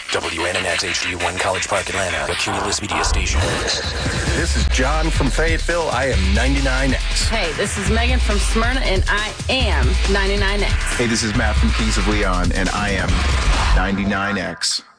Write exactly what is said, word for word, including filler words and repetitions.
W N N X H D one College Park, Atlanta, a Cumulus Media station. This is John from Fayetteville. I am ninety-nine X. Hey, this is Megan from Smyrna, and I am ninety-nine X. Hey, this is Matt from Kings of Leon, and I am ninety-nine X.